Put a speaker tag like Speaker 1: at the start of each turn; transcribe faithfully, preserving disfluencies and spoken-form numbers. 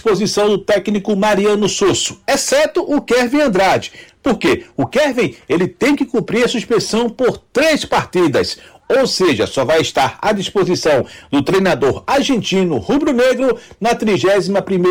Speaker 1: disposição do técnico Mariano Sosso, exceto o Kevin Andrade. Por quê? O Kevin, ele tem que cumprir a suspensão por três partidas, ou seja, só vai estar à disposição do treinador argentino rubro-negro na trigésima primeira